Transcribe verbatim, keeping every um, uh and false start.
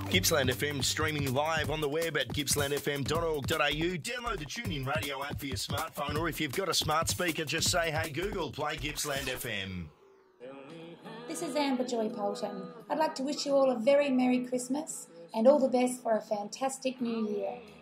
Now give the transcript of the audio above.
Gippsland F M streaming live on the web at gippsland f m dot org dot a u. Download the TuneIn radio app for your smartphone, or if you've got a smart speaker, just say, hey Google, play Gippsland F M. This is Amber Joy Polton. I'd like to wish you all a very Merry Christmas and all the best for a fantastic New Year.